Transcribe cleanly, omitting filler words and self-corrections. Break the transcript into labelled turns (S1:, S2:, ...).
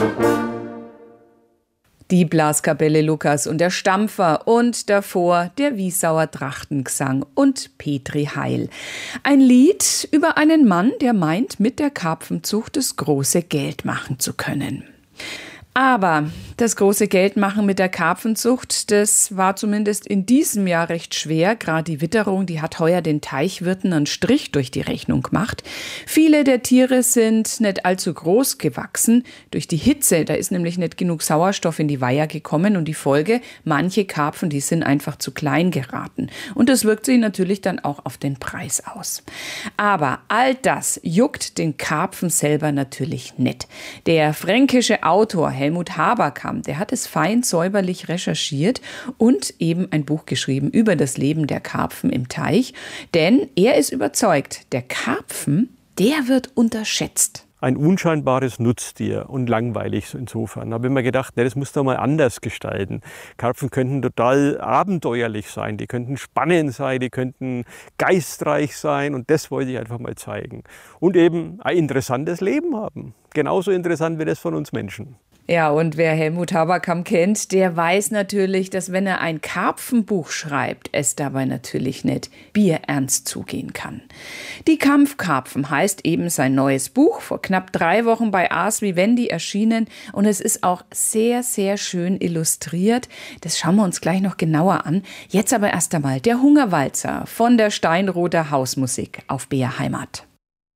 S1: Die Blaskapelle Lukas und der Stampfer und davor der Wiesauer Trachtengesang und Petri Heil. Ein Lied über einen Mann, der meint, mit der Karpfenzucht das große Geld machen zu können. Aber das große Geldmachen mit der Karpfenzucht, das war zumindest in diesem Jahr recht schwer. Gerade die Witterung, die hat heuer den Teichwirten einen Strich durch die Rechnung gemacht. Viele der Tiere sind nicht allzu groß gewachsen. Durch die Hitze, da ist nämlich nicht genug Sauerstoff in die Weiher gekommen und die Folge, manche Karpfen, die sind einfach zu klein geraten. Und das wirkt sich natürlich dann auch auf den Preis aus. Aber all das juckt den Karpfen selber natürlich nicht. Der fränkische Autor Helmut Haberkamp, der hat es fein säuberlich recherchiert und eben ein Buch geschrieben über das Leben der Karpfen im Teich. Denn er ist überzeugt, der Karpfen, der wird unterschätzt.
S2: Ein unscheinbares Nutztier und langweilig insofern. Da habe ich mir gedacht, das muss doch mal anders gestalten. Karpfen könnten total abenteuerlich sein, die könnten spannend sein, die könnten geistreich sein und das wollte ich einfach mal zeigen. Und eben ein interessantes Leben haben. Genauso interessant wie das von uns Menschen.
S1: Ja, und wer Helmut Haberkamp kennt, der weiß natürlich, dass wenn er ein Karpfenbuch schreibt, es dabei natürlich nicht bierernst zugehen kann. Die Kampfkarpfen heißt eben sein neues Buch, vor knapp 3 Wochen bei Ars Vivendi erschienen und es ist auch sehr, sehr schön illustriert. Das schauen wir uns gleich noch genauer an. Jetzt aber erst einmal der Hungerwalzer von der Steinroder Hausmusik auf BR Heimat.